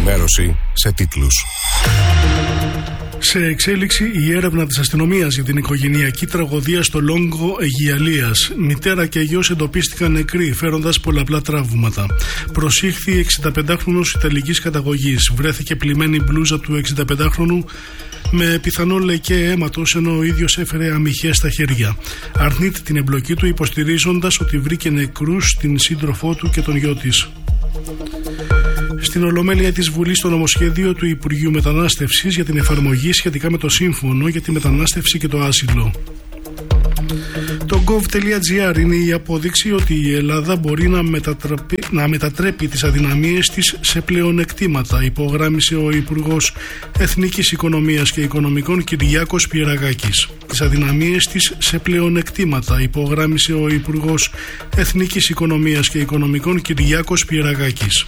ενημέρωση σε τίτλους. Σε εξέλιξη η έρευνα της αστυνομίας για την οικογενειακή τραγωδία στο Λόγκο Αιγιαλίας. Μητέρα και γιος εντοπίστηκαν νεκροί, φέροντας πολλαπλά τραύματα. Προσήχθη 65χρονος Ιταλικής καταγωγής. Βρέθηκε πλημμένη μπλούζα του 65χρονου με πιθανό λεκέ αίματος, ενώ ο ίδιος έφερε αμυχές στα χέρια. Αρνείται την εμπλοκή του, υποστηρίζοντας ότι βρήκε νεκρούς την σύντροφό του και τον γιο της. Στην Ολομέλεια της Βουλής το νομοσχέδιο του Υπουργείου Μετανάστευσης για την εφαρμογή σχετικά με το Σύμφωνο για τη Μετανάστευση και το Άσυλο. Το gov.gr είναι η απόδειξη ότι η Ελλάδα μπορεί να μετατρέπει τις αδυναμίες της σε πλεονεκτήματα, υπογράμμισε ο Υπουργός Εθνικής Οικονομίας και Οικονομικών Κυριάκος Πιεραγάκης. Τις αδυναμίες της σε πλεονεκτήματα, υπογράμμισε ο Υπουργός Εθνικής Οικονομίας και Οικονομικών Κυριάκος Πιεραγάκης.